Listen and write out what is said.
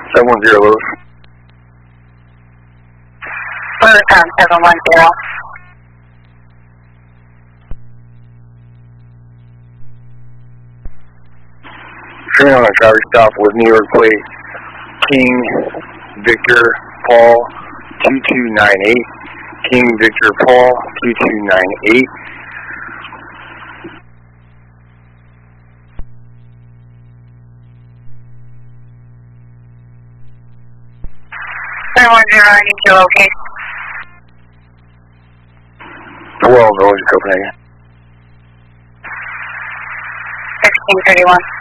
710 Lewis. 710. Currently on a traffic stop with New York plate King Victor Paul 2298. King Victor Paul 2298. I need your location. 12 Village, Copenhagen. 1631.